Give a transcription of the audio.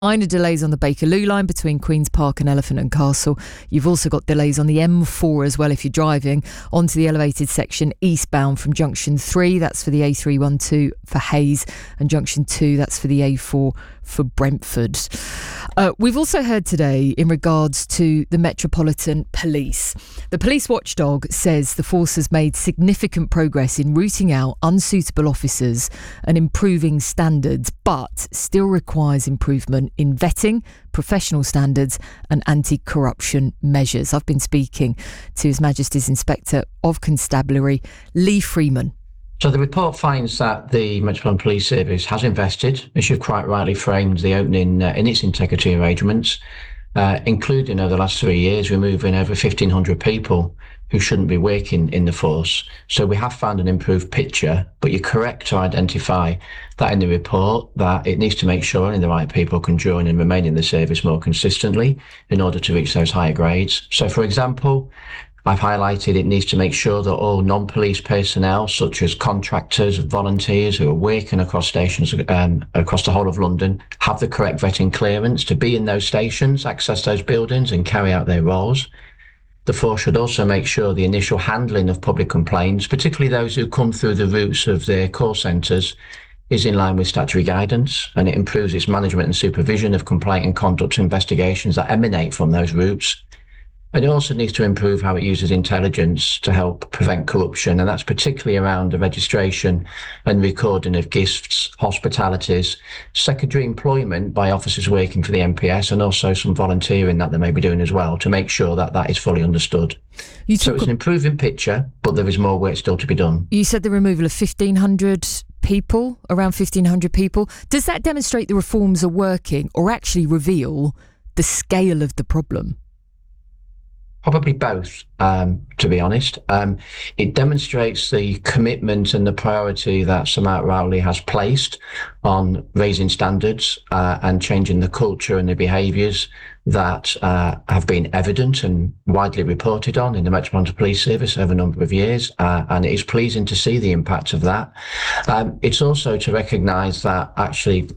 Minor delays on the Bakerloo line between Queen's Park and Elephant and Castle. You've also got delays on the M4 as well if you're driving onto the elevated section eastbound from Junction 3, that's for the A312 for Hayes, and Junction 2, that's for the A4 for Brentford. We've also heard today in regards to the Metropolitan Police. The police watchdog says the force has made significant progress in rooting out unsuitable officers and improving standards, but still requires improvement in vetting, professional standards and anti-corruption measures. I've been speaking to His Majesty's Inspector of Constabulary, Lee Freeman. So the report finds that the Metropolitan Police Service has invested, as you've quite rightly framed the opening in its integrity arrangements, including over the last 3 years removing over 1,500 people who shouldn't be working in the force. So we have found an improved picture, but you're correct to identify that in the report that it needs to make sure only the right people can join and remain in the service more consistently in order to reach those higher grades. So for example, I've highlighted it needs to make sure that all non-police personnel, such as contractors, volunteers who are working across stations across the whole of London, have the correct vetting clearance to be in those stations, access those buildings and carry out their roles. The force should also make sure the initial handling of public complaints, particularly those who come through the routes of their call centres, is in line with statutory guidance, and it improves its management and supervision of complaint and conduct investigations that emanate from those routes. And it also needs to improve how it uses intelligence to help prevent corruption, and that's particularly around the registration and recording of gifts, hospitalities, secondary employment by officers working for the MPS, and also some volunteering that they may be doing as well to make sure that that is fully understood. So it's an improving picture, but there is more work still to be done. You said the removal of 1,500 people, around 1,500 people. Does that demonstrate the reforms are working or actually reveal the scale of the problem? Probably both, to be honest. It demonstrates the commitment and the priority that Sir Mark Rowley has placed on raising standards and changing the culture and the behaviours that have been evident and widely reported on in the Metropolitan Police Service over a number of years, and it is pleasing to see the impact of that. It's also to recognise that actually